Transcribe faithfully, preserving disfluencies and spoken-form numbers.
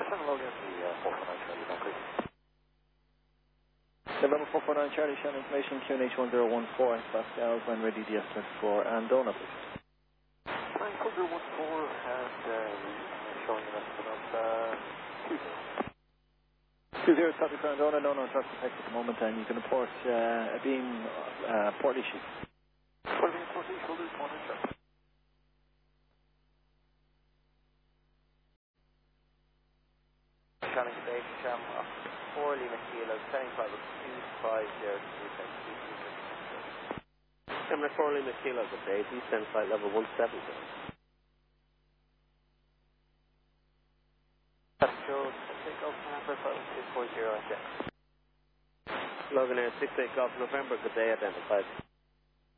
Seven loading the uh, four four nine Charlie, now please. November four four nine Charlie, showing information Q N H one zero one four, Pascal, when ready, D S twenty-four, and Dona, please. nine four zero one four, and uh, showing an estimate of uh, two zero. two zero, copy for Andona, no, no, trust effect at the moment, and you can report uh, a beam uh, port issue. Port beam, port issue, we'll do one in check. Charlie, good day, Sham, up four Lima Kilo, setting flight was two five zero two seven two two six. Camera four Lima Kilo, good day, descend flight level one seven zero. Control, six eight Golf November, flight was two four zero, check. Logan Air six eight Golf November, good day, identified.